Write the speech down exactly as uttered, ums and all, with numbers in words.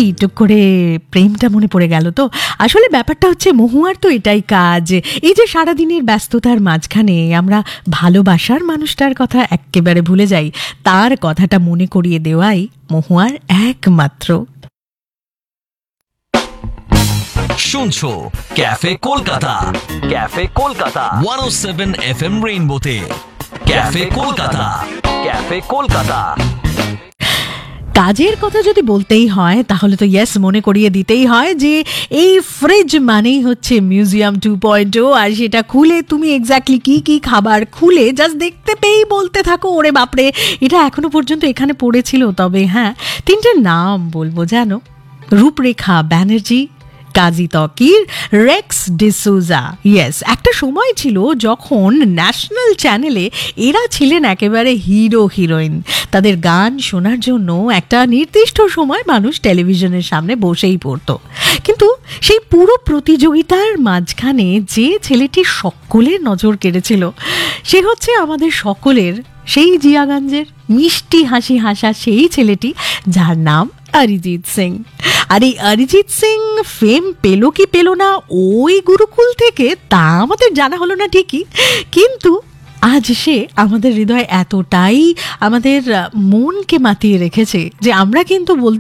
কি টুক করে প্রেমটা মনে পড়ে গেল। তো আসলে ব্যাপারটা হচ্ছে মহুয়ার তো এটাই কাজ, এই যে সারাদিনের ব্যস্ততার মাঝখানে আমরা ভালোবাসার মানুষটার কথা একেবারে ভুলে যাই, তার কথাটা মনে করিয়ে দেওয়াই মহুয়ার একমাত্র। শুনছো ক্যাফে কলকাতা, ক্যাফে কলকাতা একশো সাত F M রেইনবোতে। Cafe Kolkata, cafe Kolkata. কাজের কথা যদি বলতেই হয় তাহলে তো ইয়েস মনে করিয়ে দিতেই হয় যে এই ফ্রিজ মানেই হচ্ছে মিউজিয়াম টু পয়েন্ট ও, আর সেটা খুলে তুমি এক্স্যাক্টলি কি কি খাবার খুলে জাস্ট দেখতে পেয়েই বলতে থাকো ওরে বাপরে এটা এখনো পর্যন্ত এখানে পড়েছিল। তবে হ্যাঁ, তিনটে নাম বলবো জানো, রূপরেখা ব্যানার্জি, কাজী তকির, রেক্স ডিসুজা। ইয়েস, একটা সময় ছিল যখন ন্যাশনাল চ্যানেলে এরা ছিলেন একেবারে হিরো হিরোইন। তাদের গান শোনার জন্য একটা নির্দিষ্ট সময় মানুষ টেলিভিশনের সামনে বসেই পড়তো। কিন্তু সেই পুরো প্রতিযোগিতার মাঝখানে যে ছেলেটি সকলের নজর কেড়েছিল সে হচ্ছে আমাদের সকলের সেই জিয়াগঞ্জের মিষ্টি হাসি হাসা সেই ছেলেটি যার নাম অরিজিৎ সিং। আর এই অরিজিৎ সিং ফেম পেল কি পেল না ওই গুরুকুল থেকে তা আমাদের জানা হলো না ঠিকই, কিন্তু আজ সে আমাদের হৃদয় এতটাই আমাদের মনকে মাতিয়ে রেখেছে যে আমরা কিন্তু বলতে